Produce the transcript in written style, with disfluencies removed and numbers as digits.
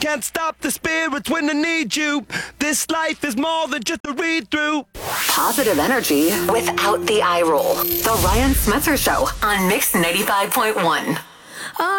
Can't stop the spirits when I need you. This life is more than just a read-through. Positive energy without the eye roll. The Ryan Smetzer Show on Mix 95.1.